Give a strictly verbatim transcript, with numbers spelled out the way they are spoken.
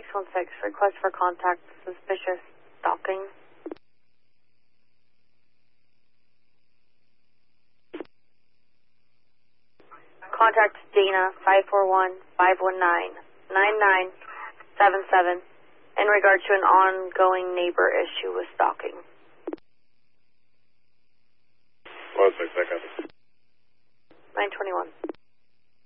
one six, request for contact, suspicious stalking. Contact Dana, five four one, five one nine, nine nine seven seven, in regard to an ongoing neighbor issue with stalking. One six, I got it. nine twenty-one.